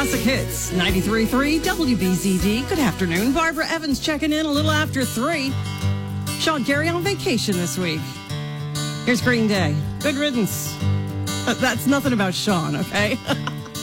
Classic Hits, 93.3 WBZD. Good afternoon. Barbara Evans checking in a little after 3. Sean Gary on vacation this week. Here's Green Day. Good riddance. That's nothing about Sean, okay?